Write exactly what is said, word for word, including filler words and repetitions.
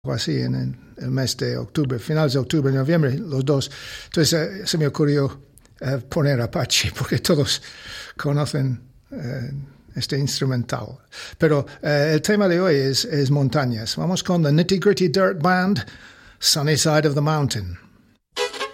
así en el, el mes de octubre, finales de octubre, noviembre, los dos. Entonces eh, se me ocurrió eh, poner Apache porque todos conocen eh, este instrumental. Pero eh, el tema de hoy es, es montañas. Vamos con The Nitty Gritty Dirt Band, Sunny Side of the Mountain.